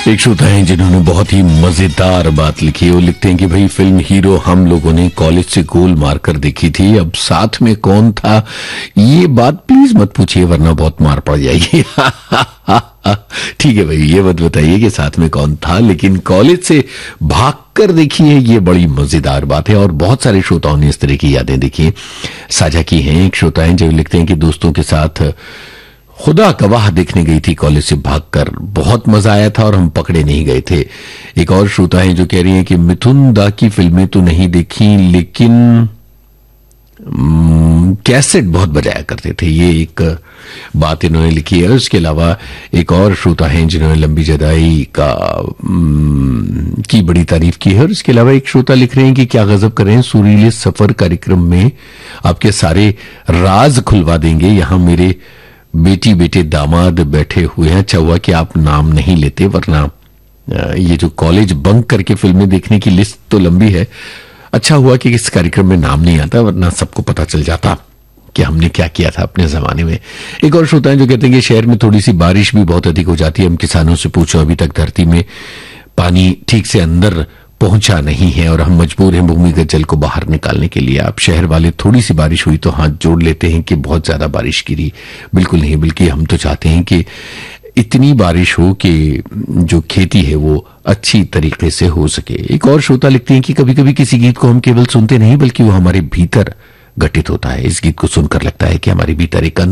एक श्रोता है जिन्होंने बहुत ही मजेदार बात लिखी है। वो लिखते हैं कि भाई फिल्म हीरो हम लोगों ने कॉलेज से गोल मारकर देखी थी, अब साथ में कौन था ये बात प्लीज मत पूछिए वरना बहुत मार पड़ जाएगी। ठीक है भाई, ये मत बताइए कि साथ में कौन था, लेकिन कॉलेज से भागकर देखी है, ये बड़ी मजेदार बात है। और बहुत सारे श्रोताओं ने इस तरह की यादें देखी साझा की हैं। एक श्रोता है जो लिखते हैं कि दोस्तों के साथ खुदा गवाह देखने गई थी कॉलेज से भागकर, बहुत मजा आया था और हम पकड़े नहीं गए थे। एक और श्रोता है जो कह रही हैं कि मिथुन दा की फिल्में तो नहीं देखी लेकिन कैसेट बहुत बजाया करते थे, ये एक बात इन्होंने लिखी है। उसके अलावा एक और श्रोता हैं जिन्होंने लंबी जदाई की बड़ी तारीफ की है। और इसके अलावा एक श्रोता लिख रहे हैं कि क्या गजब कर रहे हैं, सुरीले सफर कार्यक्रम में आपके सारे राज खुलवा देंगे। यहां मेरे बेटी बेटे दामाद बैठे हुए हैं। अच्छा हुआ कि आप नाम नहीं लेते, वरना ये जो कॉलेज बंक करके फिल्में देखने की लिस्ट तो लंबी है। अच्छा हुआ कि इस कार्यक्रम में नाम नहीं आता, वरना सबको पता चल जाता कि हमने क्या किया था अपने जमाने में। एक और श्रोता है जो कहते हैं कि शहर में थोड़ी सी बारिश भी बहुत अधिक हो जाती है। हम किसानों से पूछो, अभी तक धरती में पानी ठीक से अंदर पहुंचा नहीं है और हम मजबूर हैं भूमिगत जल को बाहर निकालने के लिए। आप शहर वाले थोड़ी सी बारिश हुई तो हाथ जोड़ लेते हैं कि बहुत ज्यादा बारिश गिरी। बिल्कुल नहीं, बल्कि हम तो चाहते हैं कि इतनी बारिश हो कि जो खेती है वो अच्छी तरीके से हो सके। एक और श्रोता लिखते हैं कि कभी कभी किसी गीत को हम केवल सुनते नहीं बल्कि वो हमारे भीतर घटित होता है। इस गीत को सुनकर लगता है कि हमारे भीतर एक